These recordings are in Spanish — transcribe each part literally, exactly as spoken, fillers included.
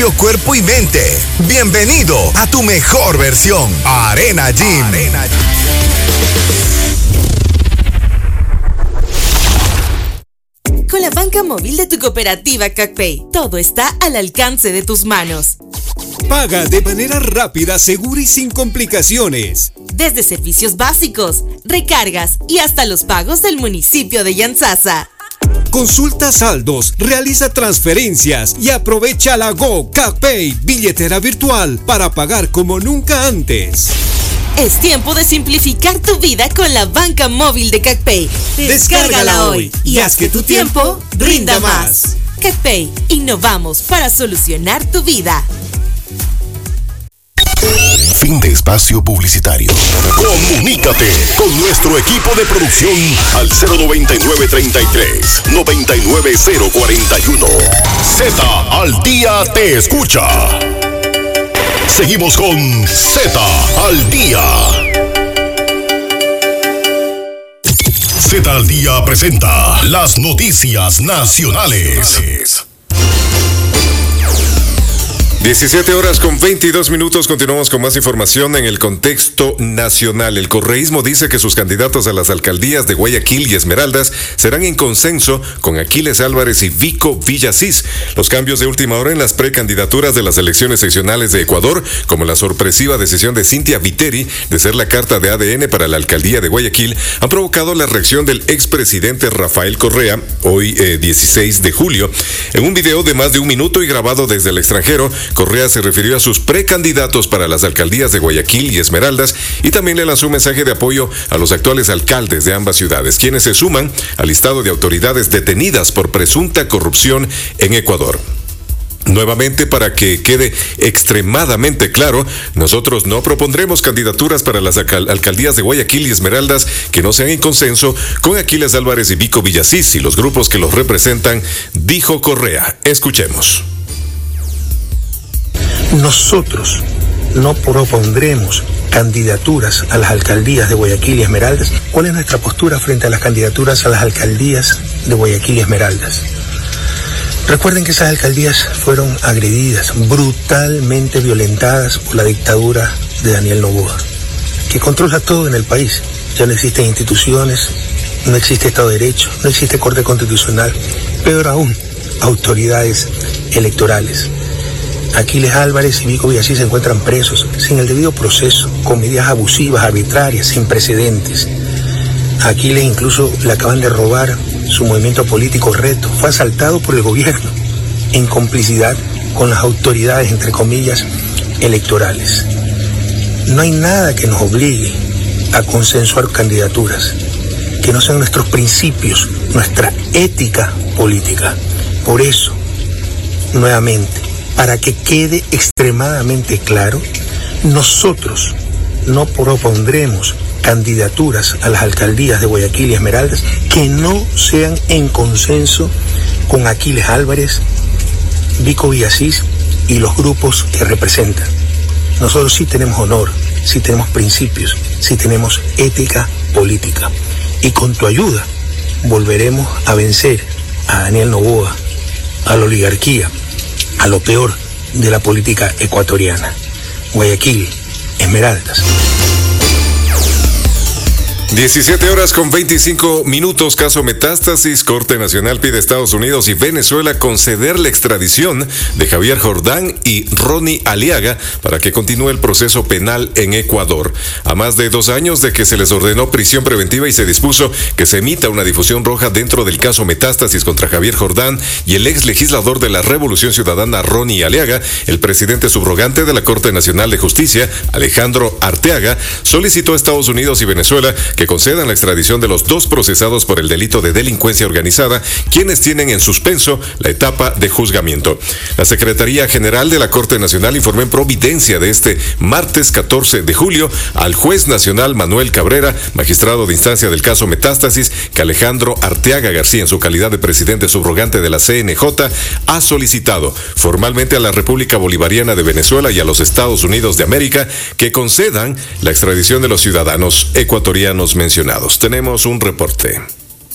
cuerpo y mente. Bienvenido a tu mejor versión. Arena Gym. Arena Gym. Con la banca móvil de tu cooperativa CacPay, todo está al alcance de tus manos. Paga de manera rápida, segura y sin complicaciones. Desde servicios básicos, recargas y hasta los pagos del municipio de Yantzaza. Consulta saldos, realiza transferencias y aprovecha la Go CacPay, billetera virtual, para pagar como nunca antes. Es tiempo de simplificar tu vida con la banca móvil de CacPay. Descárgala hoy y haz que tu tiempo rinda más. CacPay, innovamos para solucionar tu vida. Fin de espacio publicitario. Comunícate con nuestro equipo de producción al cero noventa y nueve treinta y tres noventa y nueve cero cuarenta y uno. Z al día te escucha. Seguimos con Z al día. Z al día presenta las noticias nacionales. diecisiete horas con veintidós minutos, continuamos con más información en el contexto nacional. El correísmo dice que sus candidatos a las alcaldías de Guayaquil y Esmeraldas serán en consenso con Aquiles Álvarez y Vico Villasís. Los cambios de última hora en las precandidaturas de las elecciones seccionales de Ecuador, como la sorpresiva decisión de Cintia Viteri de ser la carta de A D N para la alcaldía de Guayaquil, han provocado la reacción del expresidente Rafael Correa, hoy eh, dieciséis de julio. En un video de más de un minuto y grabado desde el extranjero, Correa se refirió a sus precandidatos para las alcaldías de Guayaquil y Esmeraldas y también le lanzó un mensaje de apoyo a los actuales alcaldes de ambas ciudades, quienes se suman al listado de autoridades detenidas por presunta corrupción en Ecuador. Nuevamente, para que quede extremadamente claro, nosotros no propondremos candidaturas para las alcal- alcaldías de Guayaquil y Esmeraldas que no sean en consenso con Aquiles Álvarez y Vico Villasís y los grupos que los representan, dijo Correa. Escuchemos. Nosotros no propondremos candidaturas a las alcaldías de Guayaquil y Esmeraldas. ¿Cuál es nuestra postura frente a las candidaturas a las alcaldías de Guayaquil y Esmeraldas? Recuerden que esas alcaldías fueron agredidas, brutalmente violentadas por la dictadura de Daniel Noboa, que controla todo en el país. Ya no existen instituciones, no existe Estado de Derecho, no existe Corte Constitucional, peor aún, autoridades electorales. Aquiles Álvarez y Vico Villasís se encuentran presos sin el debido proceso, con medidas abusivas, arbitrarias, sin precedentes. A Aquiles incluso le acaban de robar su movimiento político Reto. Fue asaltado por el gobierno en complicidad con las autoridades, entre comillas, electorales. No hay nada que nos obligue a consensuar candidaturas que no sean nuestros principios, nuestra ética política. Por eso, nuevamente, para que quede extremadamente claro, nosotros no propondremos candidaturas a las alcaldías de Guayaquil y Esmeraldas que no sean en consenso con Aquiles Álvarez, Vico Villasís y los grupos que representan. Nosotros sí tenemos honor, sí tenemos principios, sí tenemos ética política. Y con tu ayuda volveremos a vencer a Daniel Noboa, a la oligarquía, a lo peor de la política ecuatoriana. Guayaquil, Esmeraldas. diecisiete horas con veinticinco minutos, caso Metástasis. Corte Nacional pide a Estados Unidos y Venezuela conceder la extradición de Javier Jordán y Ronnie Aliaga para que continúe el proceso penal en Ecuador. A más de dos años de que se les ordenó prisión preventiva y se dispuso que se emita una difusión roja dentro del caso Metástasis contra Javier Jordán y el ex legislador de la Revolución Ciudadana Ronnie Aliaga, el presidente subrogante de la Corte Nacional de Justicia, Alejandro Arteaga, solicitó a Estados Unidos y Venezuela que concedan la extradición de los dos procesados por el delito de delincuencia organizada, quienes tienen en suspenso la etapa de juzgamiento. La Secretaría General de la Corte Nacional informó en providencia de este martes catorce de julio al juez nacional Manuel Cabrera, magistrado de instancia del caso Metástasis, que Alejandro Arteaga García, en su calidad de presidente subrogante de la C N J, ha solicitado formalmente a la República Bolivariana de Venezuela y a los Estados Unidos de América que concedan la extradición de los ciudadanos ecuatorianos mencionados. Tenemos un reporte.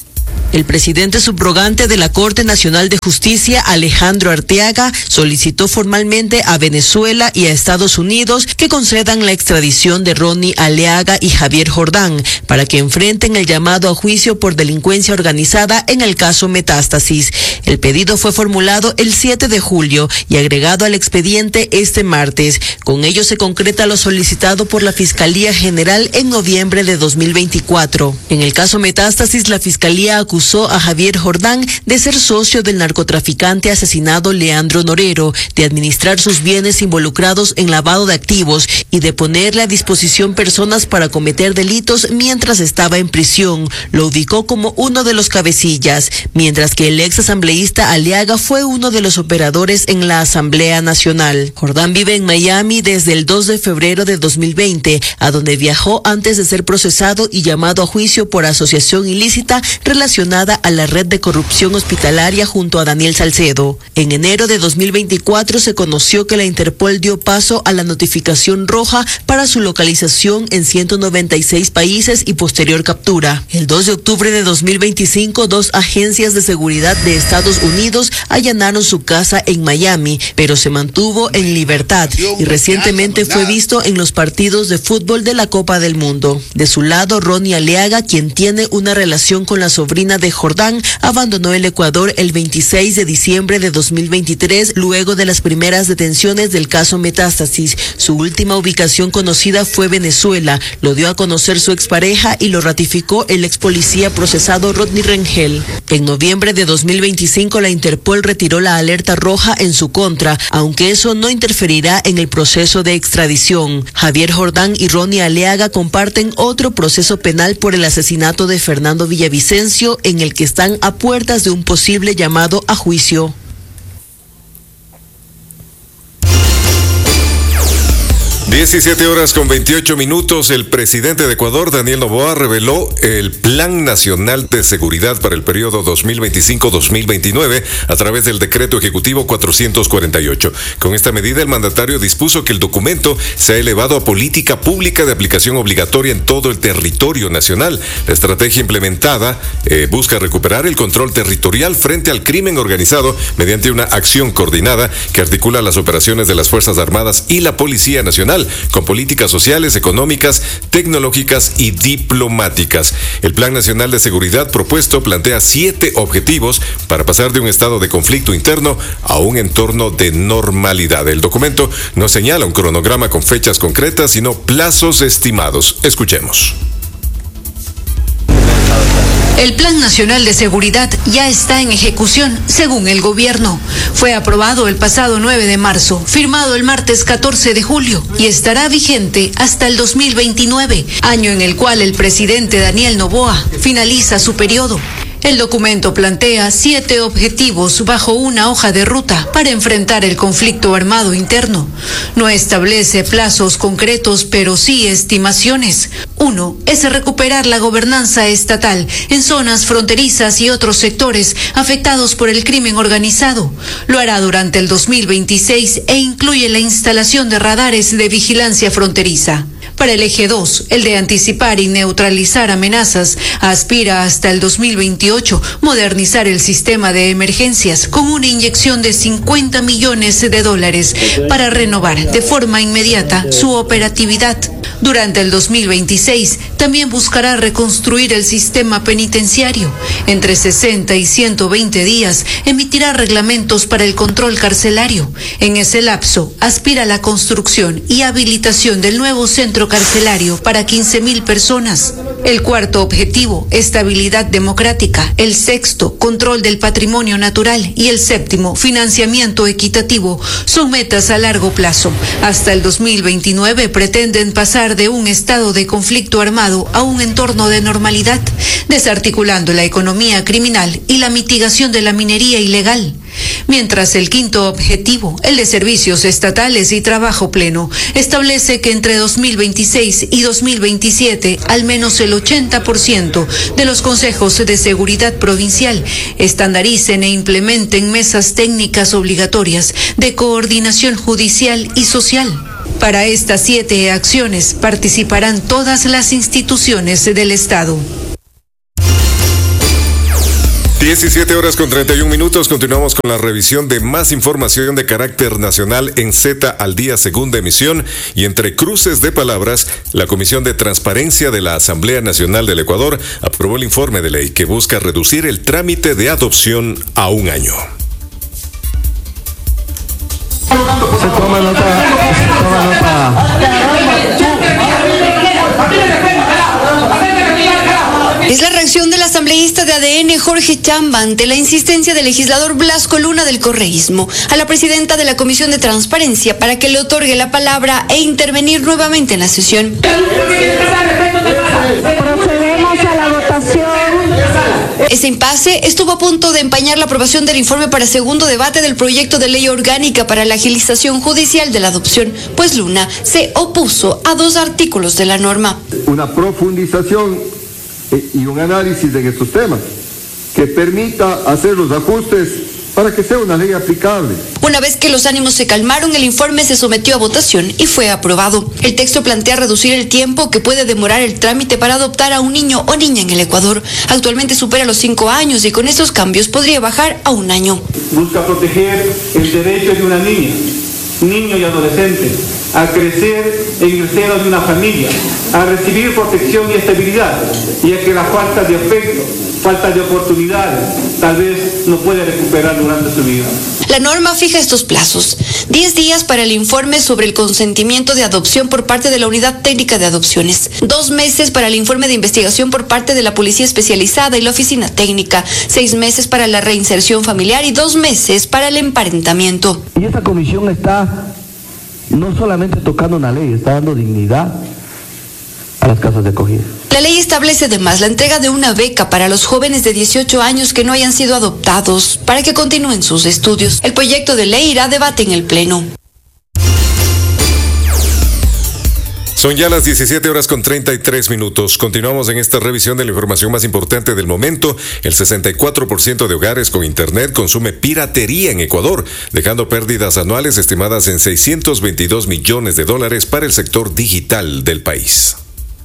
El presidente subrogante de la Corte Nacional de Justicia, Alejandro Arteaga, solicitó formalmente a Venezuela y a Estados Unidos que concedan la extradición de Ronnie Aliaga y Javier Jordán para que enfrenten el llamado a juicio por delincuencia organizada en el caso Metástasis. El pedido fue formulado el siete de julio y agregado al expediente este martes. Con ello se concreta lo solicitado por la Fiscalía General en noviembre de dos mil veinticuatro. En el caso Metástasis, la Fiscalía acusó a Javier Jordán de ser socio del narcotraficante asesinado Leandro Norero, de administrar sus bienes involucrados en lavado de activos y de ponerle a disposición personas para cometer delitos mientras estaba en prisión. Lo ubicó como uno de los cabecillas, mientras que el ex asambleísta Aliaga fue uno de los operadores en la Asamblea Nacional. Jordán vive en Miami desde el dos de febrero de dos mil veinte, a donde viajó antes de ser procesado y llamado a juicio por asociación ilícita relacionada a la red de corrupción hospitalaria junto a Daniel Salcedo. En enero de dos mil veinticuatro se conoció que la Interpol dio paso a la notificación roja para su localización en ciento noventa y seis países y posterior captura. El dos de octubre de dos mil veinticinco, dos agencias de seguridad de Estados Unidos allanaron su casa en Miami, pero se mantuvo en libertad y recientemente fue visto en los partidos de fútbol de la Copa del Mundo. De su lado, Ronnie Aliaga, quien tiene una relación con la sobrina de Jordán, abandonó el Ecuador el veintiséis de diciembre de dos mil veintitrés luego de las primeras detenciones del caso Metástasis. Su última ubicación conocida fue Venezuela. Lo dio a conocer su expareja y lo ratificó el ex policía procesado Rodney Rengel. En noviembre de dos mil veinticinco, la Interpol retiró la alerta roja en su contra, aunque eso no interferirá en el proceso de extradición. Javier Jordán y Ronnie Aliaga comparten otro proceso penal por el asesinato de Fernando Villavicencio, en el que están a puertas de un posible llamado a juicio. diecisiete horas con veintiocho minutos. El presidente de Ecuador, Daniel Noboa, reveló el Plan Nacional de Seguridad para el periodo dos mil veinticinco a dos mil veintinueve a través del Decreto Ejecutivo cuatrocientos cuarenta y ocho. Con esta medida, el mandatario dispuso que el documento sea elevado a política pública de aplicación obligatoria en todo el territorio nacional. La estrategia implementada eh, busca recuperar el control territorial frente al crimen organizado mediante una acción coordinada que articula las operaciones de las Fuerzas Armadas y la Policía Nacional, con políticas sociales, económicas, tecnológicas y diplomáticas. El Plan Nacional de Seguridad propuesto plantea siete objetivos para pasar de un estado de conflicto interno a un entorno de normalidad. El documento no señala un cronograma con fechas concretas, sino plazos estimados. Escuchemos. El Plan Nacional de Seguridad ya está en ejecución, según el gobierno. Fue aprobado el pasado nueve de marzo, firmado el martes catorce de julio y estará vigente hasta el dos mil veintinueve, año en el cual el presidente Daniel Noboa finaliza su periodo. El documento plantea siete objetivos bajo una hoja de ruta para enfrentar el conflicto armado interno. No establece plazos concretos, pero sí estimaciones. Uno es recuperar la gobernanza estatal en zonas fronterizas y otros sectores afectados por el crimen organizado. Lo hará durante el dos mil veintiséis e incluye la instalación de radares de vigilancia fronteriza. Para el eje dos, el de anticipar y neutralizar amenazas, aspira hasta el dos mil veintiocho modernizar el sistema de emergencias con una inyección de cincuenta millones de dólares para renovar de forma inmediata su operatividad. Durante el dos mil veintiséis también buscará reconstruir el sistema penitenciario. Entre sesenta y ciento veinte días emitirá reglamentos para el control carcelario. En ese lapso aspira a la construcción y habilitación del nuevo centro carcelario para quince mil personas. El cuarto objetivo, estabilidad democrática. El sexto, control del patrimonio natural. Y el séptimo, financiamiento equitativo. Son metas a largo plazo. Hasta el dos mil veintinueve pretenden pasar de un estado de conflicto armado a un entorno de normalidad, desarticulando la economía criminal y la mitigación de la minería ilegal. Mientras el quinto objetivo, el de servicios estatales y trabajo pleno, establece que entre dos mil veintiséis y dos mil veintisiete al menos el ochenta por ciento de los consejos de seguridad provincial estandaricen e implementen mesas técnicas obligatorias de coordinación judicial y social. Para estas siete acciones participarán todas las instituciones del Estado. diecisiete horas con treinta y un minutos. Continuamos con la revisión de más información de carácter nacional en Z al Día, segunda emisión. Y entre cruces de palabras, la Comisión de Transparencia de la Asamblea Nacional del Ecuador aprobó el informe de ley que busca reducir el trámite de adopción a un año. Se toma nota, se toma nota. Es la reacción del asambleísta de A D N, Jorge Chamba, ante la insistencia del legislador Blasco Luna del correísmo a la presidenta de la Comisión de Transparencia para que le otorgue la palabra e intervenir nuevamente en la sesión. Procedemos a la votación. Ese impasse estuvo a punto de empañar la aprobación del informe para segundo debate del proyecto de ley orgánica para la agilización judicial de la adopción, pues Luna se opuso a dos artículos de la norma. Una profundización y un análisis de estos temas que permita hacer los ajustes para que sea una ley aplicable. Una vez que los ánimos se calmaron, el informe se sometió a votación y fue aprobado. El texto plantea reducir el tiempo que puede demorar el trámite para adoptar a un niño o niña en el Ecuador. Actualmente supera los cinco años y con estos cambios podría bajar a un año. Busca proteger el derecho de una niña, niño y adolescente a crecer en el seno de una familia, a recibir protección y estabilidad, y a que la falta de afecto, falta de oportunidades, tal vez no puede recuperar durante su vida. La norma fija estos plazos: diez días para el informe sobre el consentimiento de adopción por parte de la Unidad Técnica de Adopciones, dos meses para el informe de investigación por parte de la Policía Especializada y la Oficina Técnica, seis meses para la reinserción familiar y dos meses para el emparentamiento. Y esta comisión está no solamente tocando una ley, está dando dignidad a las casas de acogida. La ley establece además la entrega de una beca para los jóvenes de dieciocho años que no hayan sido adoptados para que continúen sus estudios. El proyecto de ley irá a debate en el Pleno. Son ya las diecisiete horas con treinta y tres minutos. Continuamos en esta revisión de la información más importante del momento. El sesenta y cuatro por ciento de hogares con internet consume piratería en Ecuador, dejando pérdidas anuales estimadas en seiscientos veintidós millones de dólares para el sector digital del país.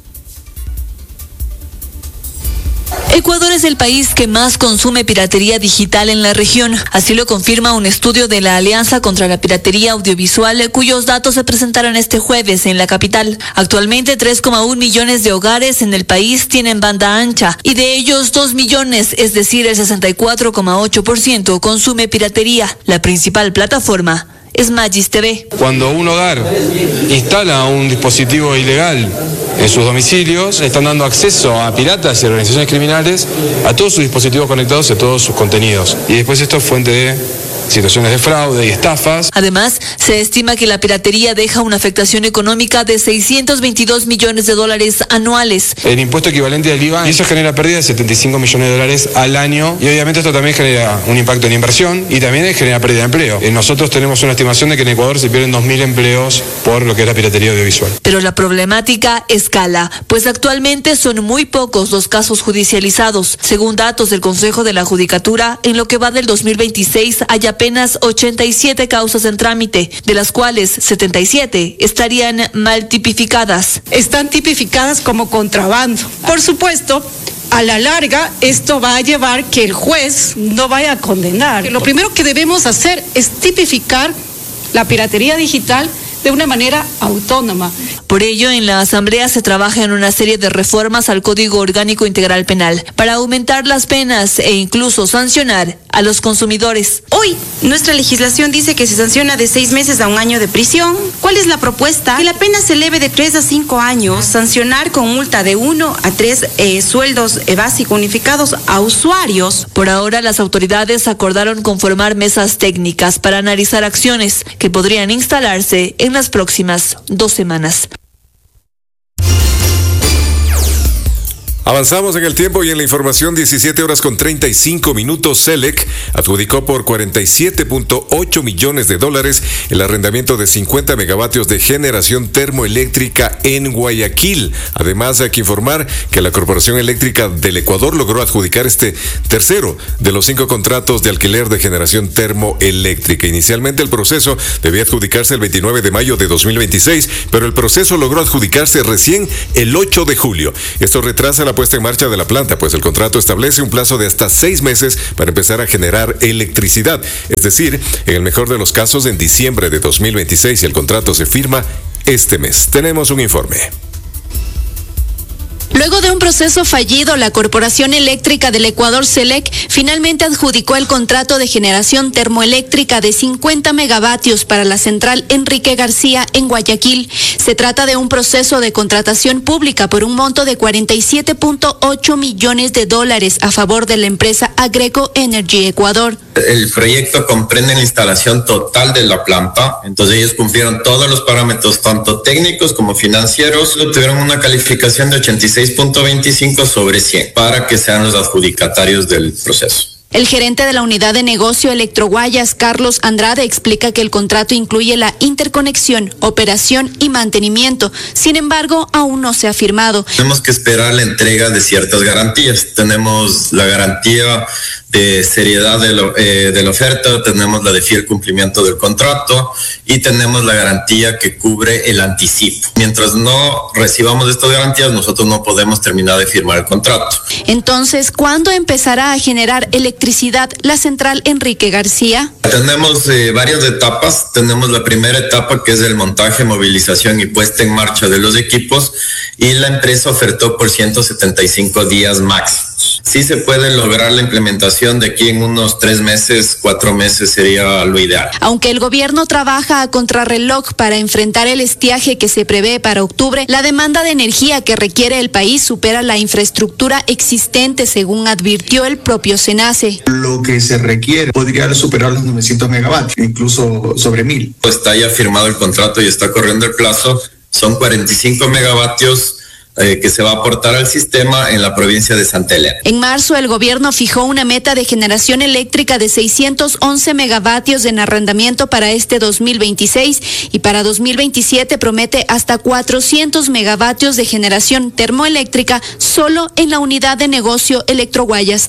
Ecuador es el país que más consume piratería digital en la región. Así lo confirma un estudio de la Alianza contra la Piratería Audiovisual, cuyos datos se presentaron este jueves en la capital. Actualmente tres coma uno millones de hogares en el país tienen banda ancha y de ellos dos millones, es decir, el sesenta y cuatro coma ocho por ciento consume piratería. La principal plataforma es Magis T V. Cuando un hogar instala un dispositivo ilegal en sus domicilios, están dando acceso a piratas y organizaciones criminales a todos sus dispositivos conectados y a todos sus contenidos. Y después esto es fuente de situaciones de fraude y estafas. Además, se estima que la piratería deja una afectación económica de seiscientos veintidós millones de dólares anuales. El impuesto equivalente al I V A, y eso genera pérdida de setenta y cinco millones de dólares al año, y obviamente esto también genera un impacto en inversión y también genera pérdida de empleo. Nosotros tenemos una estimación de que en Ecuador se pierden dos mil empleos por lo que es la piratería audiovisual. Pero la problemática escala, pues actualmente son muy pocos los casos judicializados. Según datos del Consejo de la Judicatura, en lo que va del dos mil veintiséis hay apenas ochenta y siete causas en trámite, de las cuales setenta y siete estarían mal tipificadas. Están tipificadas como contrabando. Por supuesto, a la larga esto va a llevar que el juez no vaya a condenar. Lo primero que debemos hacer es tipificar la piratería digital de una manera autónoma. Por ello, en la Asamblea se trabaja en una serie de reformas al Código Orgánico Integral Penal para aumentar las penas e incluso sancionar a los consumidores. Hoy, nuestra legislación dice que se sanciona de seis meses a un año de prisión. ¿Cuál es la propuesta? Que la pena se eleve de tres a cinco años, sancionar con multa de uno a tres eh, sueldos eh, básicos unificados a usuarios. Por ahora, las autoridades acordaron conformar mesas técnicas para analizar acciones que podrían instalarse en las próximas dos semanas. Avanzamos en el tiempo y en la información. Diecisiete horas con treinta y cinco minutos. Selec adjudicó por cuarenta y siete punto ocho millones de dólares el arrendamiento de cincuenta megavatios de generación termoeléctrica en Guayaquil. Además, hay que informar que la Corporación Eléctrica del Ecuador logró adjudicar este tercero de los cinco contratos de alquiler de generación termoeléctrica. Inicialmente el proceso debía adjudicarse el veintinueve de mayo de dos mil veintiséis, pero el proceso logró adjudicarse recién el ocho de julio. Esto retrasa la la puesta en marcha de la planta, pues el contrato establece un plazo de hasta seis meses para empezar a generar electricidad. Es decir, en el mejor de los casos, en diciembre de dos mil veintiséis, y el contrato se firma este mes. Tenemos un informe. Luego de un proceso fallido, la Corporación Eléctrica del Ecuador, CELEC, finalmente adjudicó el contrato de generación termoeléctrica de cincuenta megavatios para la central Enrique García en Guayaquil. Se trata de un proceso de contratación pública por un monto de cuarenta y siete punto ocho millones de dólares a favor de la empresa Agreco Energy Ecuador. El proyecto comprende la instalación total de la planta, entonces ellos cumplieron todos los parámetros, tanto técnicos como financieros. Tuvieron una calificación de ochenta y seis punto veinticinco sobre cien para que sean los adjudicatarios del proceso. El gerente de la unidad de negocio Electroguayas, Carlos Andrade, explica que el contrato incluye la interconexión, operación y mantenimiento. Sin embargo, aún no se ha firmado. Tenemos que esperar la entrega de ciertas garantías. Tenemos la garantía de seriedad de, lo, eh, de la oferta, tenemos la de fiel cumplimiento del contrato y tenemos la garantía que cubre el anticipo. Mientras no recibamos estas garantías, nosotros no podemos terminar de firmar el contrato. Entonces, ¿cuándo empezará a generar electricidad la central Enrique García? Tenemos eh, varias etapas. Tenemos la primera etapa, que es el montaje, movilización y puesta en marcha de los equipos, y la empresa ofertó por ciento setenta y cinco días máximos. Sí se puede lograr la implementación de aquí en unos tres meses, cuatro meses sería lo ideal. Aunque el gobierno trabaja a contrarreloj para enfrentar el estiaje que se prevé para octubre, la demanda de energía que requiere el país supera la infraestructura existente, según advirtió el propio SENACE. Lo que se requiere podría superar los novecientos megavatios, incluso sobre mil. Pues está ya firmado el contrato y está corriendo el plazo. Son cuarenta y cinco megavatios eh, que se va a aportar al sistema en la provincia de Santa Elena. En marzo, el gobierno fijó una meta de generación eléctrica de seiscientos once megavatios en arrendamiento para este dos mil veintiséis, y para dos mil veintisiete promete hasta cuatrocientos megavatios de generación termoeléctrica solo en la unidad de negocio Electroguayas.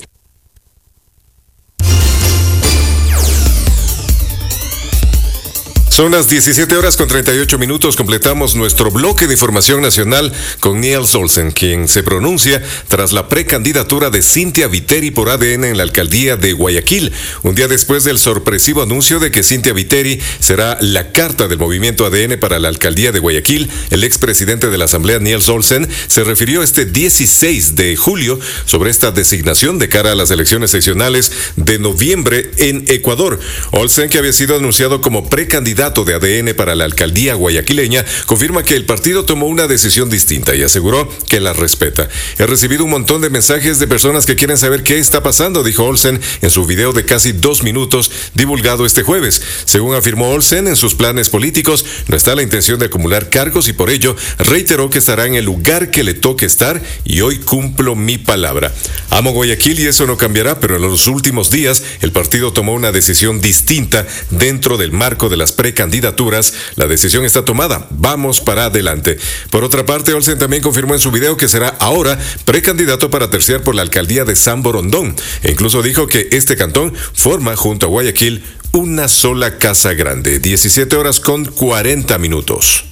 Son las diecisiete horas con treinta y ocho minutos. Completamos nuestro bloque de información nacional con Niels Olsen, quien se pronuncia tras la precandidatura de Cynthia Viteri por A D N en la alcaldía de Guayaquil. Un día después del sorpresivo anuncio de que Cynthia Viteri será la carta del movimiento A D N para la alcaldía de Guayaquil, el expresidente de la Asamblea, Niels Olsen, se refirió este dieciséis de julio sobre esta designación de cara a las elecciones seccionales de noviembre en Ecuador. Olsen, que había sido anunciado como precandidato de A D N para la alcaldía guayaquileña, confirma que el partido tomó una decisión distinta y aseguró que la respeta. He recibido un montón de mensajes de personas que quieren saber qué está pasando, dijo Olsen en su video de casi dos minutos divulgado este jueves. Según afirmó Olsen, en sus planes políticos no está la intención de acumular cargos y por ello reiteró que estará en el lugar que le toque estar y hoy cumplo mi palabra. Amo Guayaquil y eso no cambiará, pero en los últimos días el partido tomó una decisión distinta dentro del marco de las pre candidaturas. La decisión está tomada, vamos para adelante. Por otra parte, Olsen también confirmó en su video que será ahora precandidato para terciar por la alcaldía de San Borondón, e incluso dijo que este cantón forma junto a Guayaquil una sola casa grande. diecisiete horas con cuarenta minutos.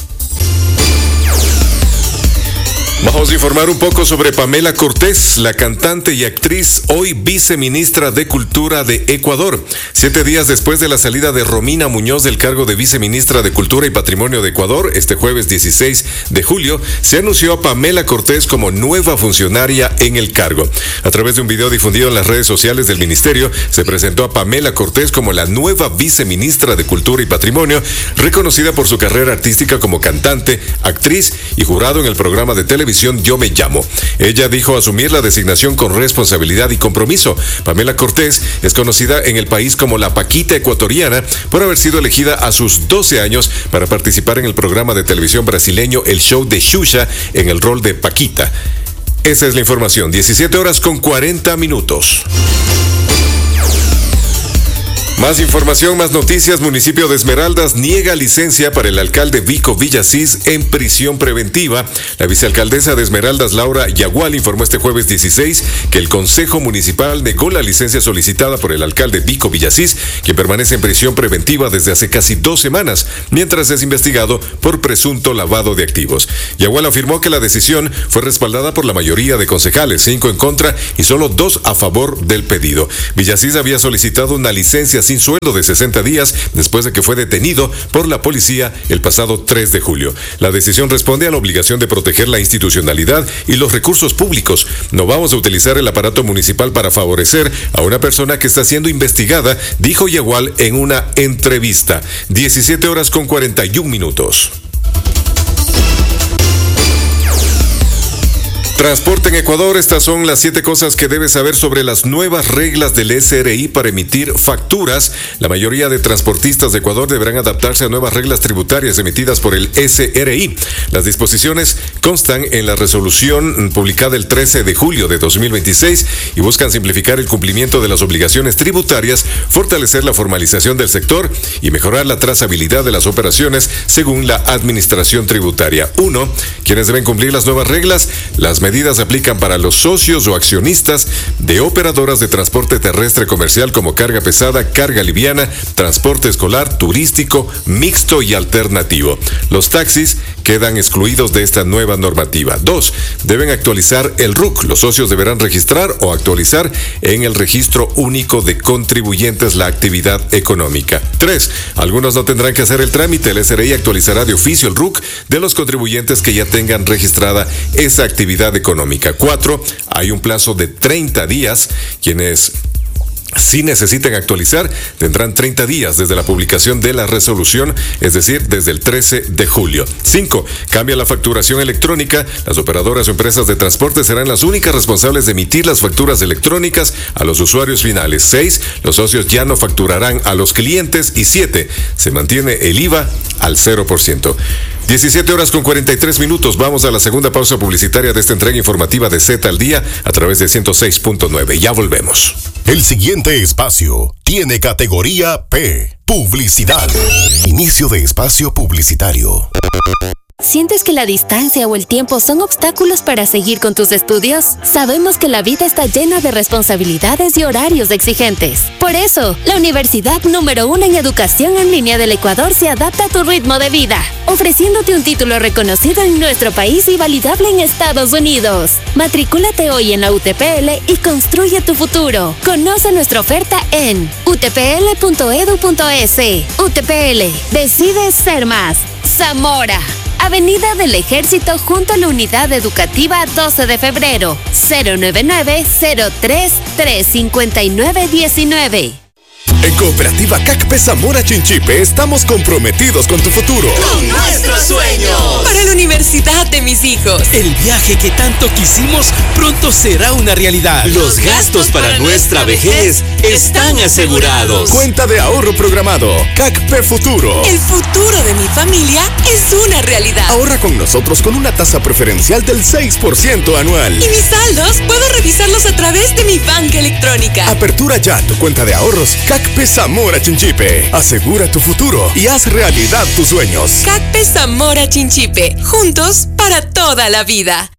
Vamos a informar un poco sobre Pamela Cortés, la cantante y actriz, hoy viceministra de Cultura de Ecuador. Siete días después de la salida de Romina Muñoz del cargo de viceministra de Cultura y Patrimonio de Ecuador, este jueves dieciséis de julio, se anunció a Pamela Cortés como nueva funcionaria en el cargo. A través de un video difundido en las redes sociales del ministerio, se presentó a Pamela Cortés como la nueva viceministra de Cultura y Patrimonio, reconocida por su carrera artística como cantante, actriz y jurado en el programa de televisión Yo Me Llamo. Ella dijo asumir la designación con responsabilidad y compromiso. Pamela Cortés es conocida en el país como la Paquita ecuatoriana por haber sido elegida a sus doce años para participar en el programa de televisión brasileño El Show de Xuxa en el rol de Paquita. Esa es la información. diecisiete horas con cuarenta minutos. Más información, más noticias. Municipio de Esmeraldas niega licencia para el alcalde Vico Villasís en prisión preventiva. La vicealcaldesa de Esmeraldas, Laura Yagual, informó este jueves dieciséis que el Consejo Municipal negó la licencia solicitada por el alcalde Vico Villasís, quien permanece en prisión preventiva desde hace casi dos semanas, mientras es investigado por presunto lavado de activos. Yagual afirmó que la decisión fue respaldada por la mayoría de concejales, cinco en contra y solo dos a favor del pedido. Villasís había solicitado una licencia sin sueldo de sesenta días después de que fue detenido por la policía el pasado tres de julio. La decisión responde a la obligación de proteger la institucionalidad y los recursos públicos. No vamos a utilizar el aparato municipal para favorecer a una persona que está siendo investigada, dijo Yagual en una entrevista. diecisiete horas con cuarenta y un minutos. Transporte en Ecuador, estas son las siete cosas que debes saber sobre las nuevas reglas del S R I para emitir facturas. La mayoría de transportistas de Ecuador deberán adaptarse a nuevas reglas tributarias emitidas por el S R I. Las disposiciones constan en la resolución publicada el trece de julio de dos mil veintiséis y buscan simplificar el cumplimiento de las obligaciones tributarias, fortalecer la formalización del sector y mejorar la trazabilidad de las operaciones según la administración tributaria. uno. ¿Quiénes deben cumplir las nuevas reglas? Las medidas se aplican para los socios o accionistas de operadoras de transporte terrestre comercial como carga pesada, carga liviana, transporte escolar, turístico, mixto y alternativo. Los taxis quedan excluidos de esta nueva normativa. Dos. Deben actualizar el R U C. Los socios deberán registrar o actualizar en el Registro Único de Contribuyentes la actividad económica. Tres. Algunos no tendrán que hacer el trámite. El S R I actualizará de oficio el R U C de los contribuyentes que ya tengan registrada esa actividad económica. Cuatro, hay un plazo de treinta días. Quienes si necesitan actualizar, tendrán treinta días desde la publicación de la resolución, es decir, desde el trece de julio. cinco. Cambia la facturación electrónica. Las operadoras o empresas de transporte serán las únicas responsables de emitir las facturas electrónicas a los usuarios finales. seis. Los socios ya no facturarán a los clientes. Y siete. Se mantiene el I V A al cero por ciento. diecisiete horas con cuarenta y tres minutos. Vamos a la segunda pausa publicitaria de esta entrega informativa de Z al Día a través de ciento seis punto nueve. Ya volvemos. El siguiente espacio tiene categoría P. Publicidad. Inicio de espacio publicitario. ¿Sientes que la distancia o el tiempo son obstáculos para seguir con tus estudios? Sabemos que la vida está llena de responsabilidades y horarios exigentes. Por eso, la universidad número uno en educación en línea del Ecuador se adapta a tu ritmo de vida, ofreciéndote un título reconocido en nuestro país y validable en Estados Unidos. Matricúlate hoy en la U T P L y construye tu futuro. Conoce nuestra oferta en u t p l punto e d u punto e s. U T P L, decide ser más. Zamora, Avenida del Ejército junto a la Unidad Educativa doce de febrero, cero nueve nueve, cero tres, tres cinco nueve uno nueve. En Cooperativa CACPE Zamora Chinchipe estamos comprometidos con tu futuro. ¡Con nuestros sueños! Para la universidad de mis hijos. El viaje que tanto quisimos pronto será una realidad. Los gastos para nuestra vejez están asegurados. Cuenta de ahorro programado. CACPE Futuro. El futuro de mi familia es una realidad. Ahorra con nosotros con una tasa preferencial del seis por ciento anual. Y mis saldos puedo revisarlos a través de mi banca electrónica. Apertura ya tu cuenta de ahorros CACPE Zamora Chinchipe. Asegura tu futuro y haz realidad tus sueños. CACPE Zamora Chinchipe. Juntos para toda la vida.